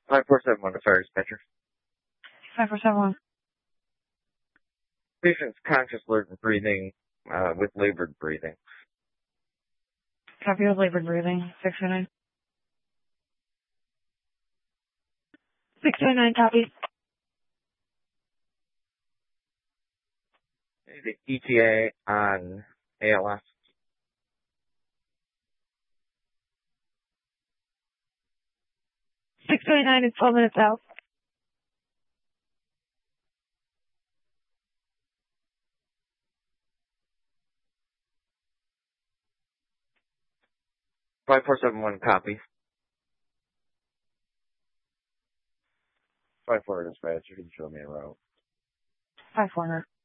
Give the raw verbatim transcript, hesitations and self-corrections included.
five four seven one to fire dispatcher. five four seven one. Patient's conscious, alert, and breathing uh, with labored breathing. Copy with labored breathing. six two nine. six two nine, copy. The E T A on A L S. six twenty-nine is twelve minutes out. five four seven one, copy. five four dispatcher, can you show me a route? five four.